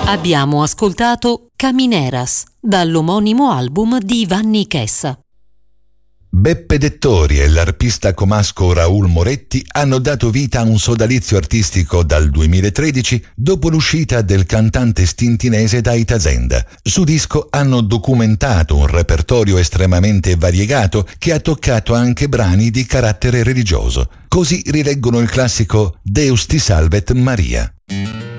Abbiamo ascoltato Camineras dall'omonimo album di Vanni Chessa. Beppe Dettori e l'arpista comasco Raul Moretti hanno dato vita a un sodalizio artistico dal 2013 dopo l'uscita del cantante stintinese Daita Zenda. Su disco hanno documentato un repertorio estremamente variegato che ha toccato anche brani di carattere religioso. Così rileggono il classico Deus ti salvet Maria.